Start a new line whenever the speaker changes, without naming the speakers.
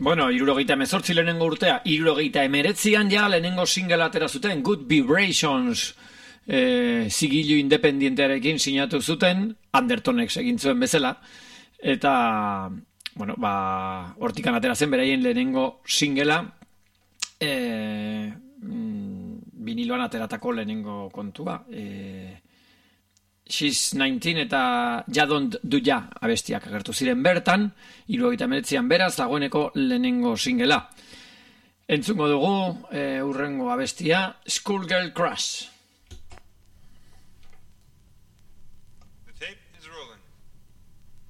Bueno, 78 lehenengo urtea, 79an ja lehenengo single atera zuten, Good Vibrations, zigilu independientearekin sinatu zuten, Undertonek egin zuen bezala, eta, bueno, hortikan atera zen beraien lehenengo singela, viniloan ateratako lehenengo kontua. She's 19 eta Ja Don't Do Ja abestiak agertu ziren bertan, 79an beraz dagoeneko lehenengo singela. Entzungo dugu urrengo abestia, Schoolgirl Crush.